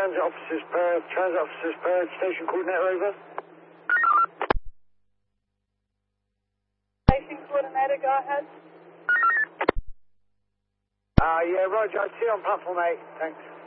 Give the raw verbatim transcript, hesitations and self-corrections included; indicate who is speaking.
Speaker 1: transit officers, Perth, transit officers, Perth, station coordinator over.
Speaker 2: Station coordinator, go ahead.
Speaker 1: Uh, yeah, Roger, I see you on platform eight, thanks.